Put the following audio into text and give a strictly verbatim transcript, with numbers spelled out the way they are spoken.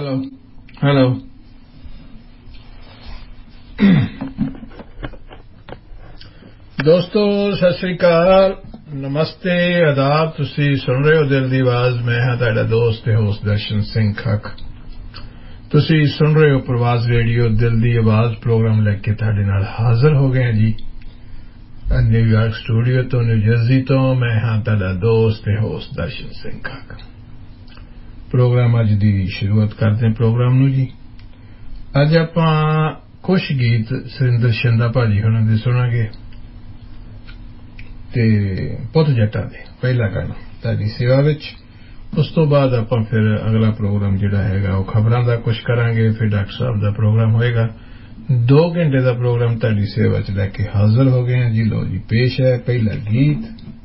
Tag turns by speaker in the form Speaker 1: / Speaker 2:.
Speaker 1: Hello. Hello. ਦੋਸਤੋ ਸਤਿ ਸ੍ਰੀ ਅਕਾਲ ਨਮਸਤੇ ਆਦਾਬ ਤੁਸੀਂ ਸੁਣ ਰਹੇ ਹੋ ਦਿਲ ਦੀ ਆਵਾਜ਼ ਮੈਂ ਹਾਂ ਤੁਹਾਡਾ ਦੋਸਤ ਤੇ ਹੋਸਟ ਦਰਸ਼ਨ ਸਿੰਘ ਖੱਖ ਤੁਸੀਂ ਸੁਣ ਰਹੇ ਹੋ ਪ੍ਰਵਾਸ ਰੇਡੀਓ ਦਿਲ ਦੀ ਆਵਾਜ਼ ਪ੍ਰੋਗਰਾਮ ਲੈ ਕੇ ਤੁਹਾਡੇ ਨਾਲ ਹਾਜ਼ਰ ਹੋ ਗਏ ਜੀ ਨਿਊਯਾਰਕ ਸਟੂਡੀਓ ਤੋਂ ਨਿਊ ਜਰਸੀ ਤੋਂ ਮੈਂ ਹਾਂ ਤੁਹਾਡਾ ਦੋਸਤ ਤੇ ਹੋਸਟ ਦਰਸ਼ਨ ਸਿੰਘ ਖੱਖ ਪ੍ਰੋਗਰਾਮ ਅੱਜ ਦੀ ਸ਼ੁਰੂਆਤ ਕਰਦੇ ਹਾਂ ਪ੍ਰੋਗਰਾਮ ਨੂੰ ਜੀ ਅੱਜ ਆਪਾਂ ਕੁਝ ਗੀਤ ਸੁਰਿੰਦਰ ਸ਼ਿੰਦਾ ਭਾਜੀ ਹੁਣਾਂ ਦੇ ਸੁਣਾਂਗੇ ਤੇ ਪੁੱਤ ਜੱਟਾਂ ਦੇ ਪਹਿਲਾ ਗਾਣਾ ਤੁਹਾਡੀ ਸੇਵਾ ਵਿੱਚ ਉਸ ਤੋਂ ਬਾਅਦ ਆਪਾਂ ਫਿਰ ਅਗਲਾ ਪ੍ਰੋਗਰਾਮ ਜਿਹੜਾ ਹੈਗਾ ਉਹ ਖਬਰਾਂ ਦਾ ਕੁਝ ਕਰਾਂਗੇ ਫਿਰ ਡਾਕਟਰ ਸਾਹਿਬ ਦਾ ਪ੍ਰੋਗਰਾਮ ਹੋਏਗਾ ਦੋ ਘੰਟੇ ਦਾ ਪ੍ਰੋਗਰਾਮ ਤੁਹਾਡੀ ਸੇਵਾ ਚ ਲੈ ਕੇ ਹਾਜ਼ਰ ਹੋ ਗਏ ਹਾਂ ਜੀ ਲੋ ਜੀ ਪੇਸ਼ ਹੈ ਪਹਿਲਾ ਗੀਤ